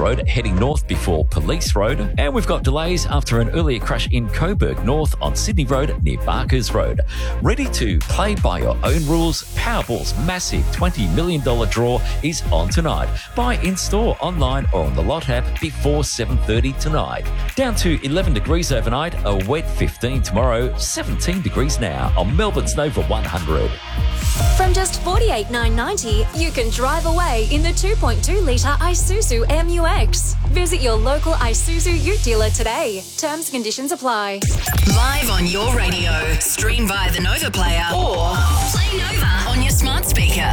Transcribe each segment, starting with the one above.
Road heading north before Police Road. And we've got delays after an earlier crash in Coburg North on Sydney Road near Barkers Road. Ready to play by your own rules? Powerball's massive $20 million draw is on tonight. Buy in-store, online or on the Lot app before 7:30 tonight. Down to 11 degrees overnight, a wet 15 tomorrow, 17 degrees now on Melbourne's Nova 100. From just $48,990, you can drive away in the 2.2-litre Isuzu MU-X. Visit your local Isuzu Ute dealer today. Terms and conditions apply. Live on your radio, stream via the Nova player or play Nova on your smart speaker.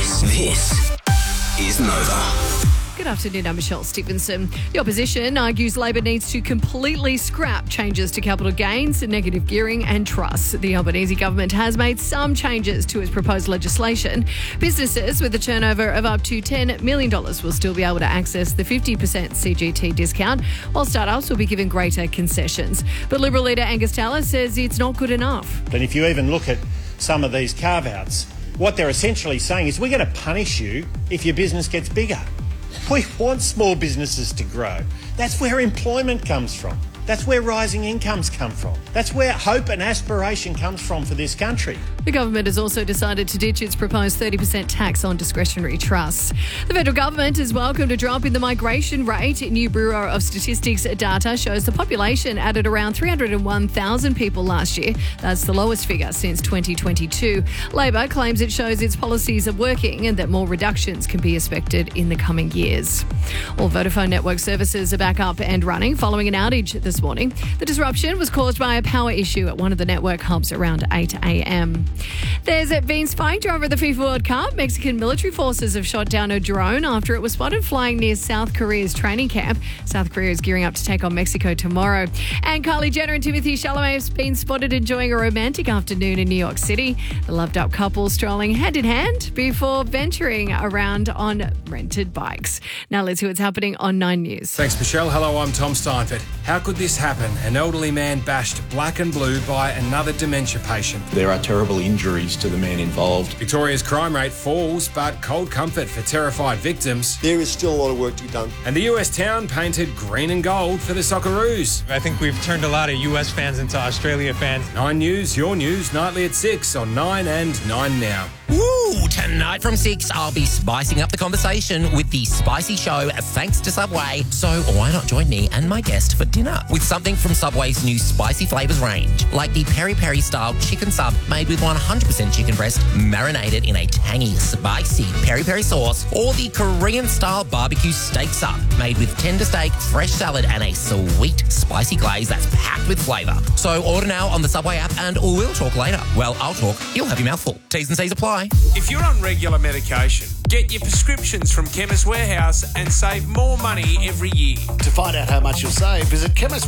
This is Nova. Good afternoon, I'm Michelle Stevenson. The opposition argues Labor needs to completely scrap changes to capital gains, negative gearing and trusts. The Albanese government has made some changes to its proposed legislation. Businesses with a turnover of up to $10 million will still be able to access the 50% CGT discount, while startups will be given greater concessions. But Liberal leader Angus Taylor says it's not good enough. And if you even look at some of these carve-outs, what they're essentially saying is we're going to punish you if your business gets bigger. We want small businesses to grow. That's where employment comes from. That's where rising incomes come from. That's where hope and aspiration comes from for this country. The government has also decided to ditch its proposed 30% tax on discretionary trusts. The federal government has welcomed a drop in the migration rate. New Bureau of Statistics data shows the population added around 301,000 people last year. That's the lowest figure since 2022. Labor claims it shows its policies are working and that more reductions can be expected in the coming years. All Vodafone network services are back up and running following an outage this morning. The disruption was caused by a power issue at one of the network hubs around 8 a.m. There's been spiked over the FIFA World Cup. Mexican military forces have shot down a drone after it was spotted flying near South Korea's training camp. South Korea is gearing up to take on Mexico tomorrow. And Kylie Jenner and Timothy Chalamet have been spotted enjoying a romantic afternoon in New York City. The loved-up couple strolling hand-in-hand before venturing around on rented bikes. Now let's see what's happening on 9 News. Thanks, Michelle. Hello, I'm Tom Steinford. How could this happen? An elderly man bashed black and blue by another dementia patient. There are terrible injuries to the man involved. Victoria's crime rate falls, but cold comfort for terrified victims. There is still a lot of work to be done. And the US town painted green and gold for the Socceroos. I think we've turned a lot of US fans into Australia fans. 9 News, your news, nightly at 6 on 9 and 9 Now. Woo! Tonight from 6, I'll be spicing up the conversation with the Spicy Show thanks to Subway. So why not join me and my guest for dinner with something from Subway's new spicy flavours range, like the peri-peri style chicken sub made with 100% chicken breast marinated in a tangy, spicy peri-peri sauce, or the Korean style barbecue steak sub made with tender steak, fresh salad and a sweet spicy glaze that's packed with flavour. So order now on the Subway app and we'll talk later. Well, I'll talk, you'll have your mouth full. T's and C's apply. If you're on regular medication, get your prescriptions from Chemist Warehouse and save more money every year. To find out how much you'll save, visit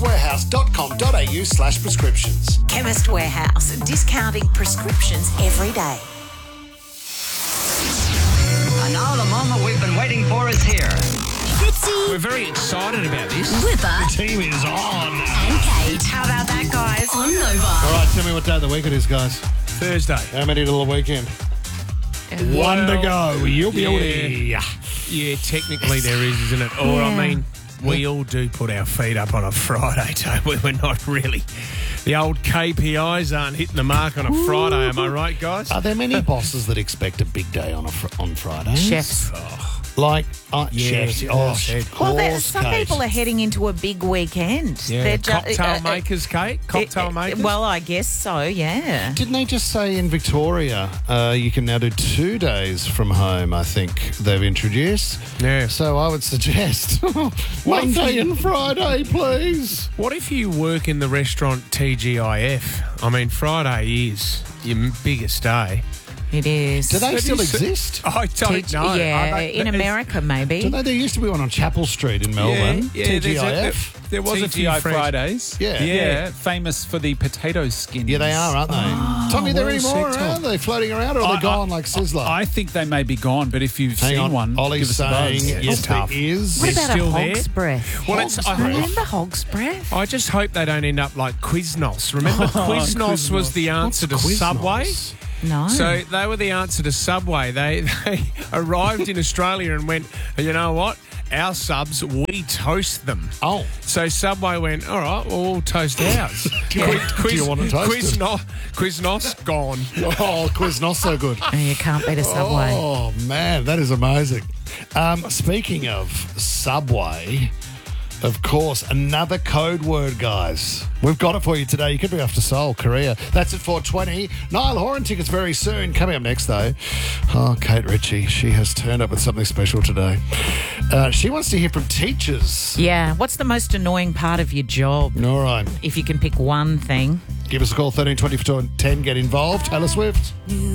chemistwarehouse.com.au/prescriptions. Chemist Warehouse, discounting prescriptions every day. And now the moment we've been waiting for is here. We're very excited about this. Whipper. The team is on. And Kate. How about that, guys? On Nova. All right, tell me what day of the week it is, guys. Thursday. How many to the weekend? One to go. You'll be able to... Yeah, technically there is, isn't it? Or, I mean, we all do put our feet up on a Friday, don't we? We're not really... The old KPIs aren't hitting the mark on a Friday, am I right, guys? Are there many bosses that expect a big day on Friday? Chefs. Like, chefs. Well, some people are heading into a big weekend. Yeah, cocktail makers, Kate? Cocktail makers? Well, I guess so, yeah. Didn't they just say in Victoria you can now do 2 days from home, I think they've introduced? Yeah. So I would suggest Monday and Friday, please. What if you work in the restaurant TGIF? I mean, Friday is your biggest day. It is. Do they still exist? I don't know. Yeah, in America maybe. Do they? There used to be one on Chapel Street in Melbourne. Yeah, TGIF. There was a few Fridays. Yeah. Famous for the potato skins. Yeah, they are, aren't they? Tommy, they're anymore, aren't they? Floating around, or are they gone like Sizzler? I think they may be gone, but if you've seen one, Ollie's give us saying a buzz. yes, there is. What about still a hog's breath? Well, Remember hog's breath? I just hope they don't end up like Quiznos. Remember Quiznos was the answer to Subway? No. So they were the answer to Subway. They arrived in Australia and went, you know what? our subs, we toast them. Oh. So Subway went, all right, well, we'll toast ours. Do you want to toast it? Quiznos gone. Oh, Quiznos so good. You can't beat a Subway. Oh, man, that is amazing. Speaking of Subway, of course, another code word, guys. We've got it for you today. You could be off to Seoul, Korea. That's at 4:20. Niall Horan tickets very soon. Coming up next, though. Oh, Kate Ritchie. She has turned up with something special today. She wants to hear from teachers. Yeah. What's the most annoying part of your job? All right. If you can pick one thing. Give us a call, 13 20 10. Get involved. Taylor Swift.